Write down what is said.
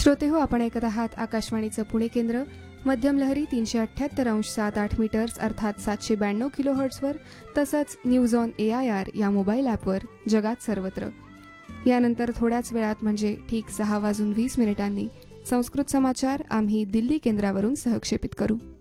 श्रोते हो, आपण ऐकत आहात आकाशवाणीचं पुणे केंद्र. मध्यम लहरी 378.7 मीटर्स अर्थात 792 किलोहर्ट्झवर, तसंच न्यूज ऑन AIR या मोबाईल ॲपवर जगात सर्वत्र. यानंतर थोड्याच वेळात म्हणजे ठीक 6:20 संस्कृत समाचार आम्ही दिल्ली केंद्रावरून सहक्षेपित करू.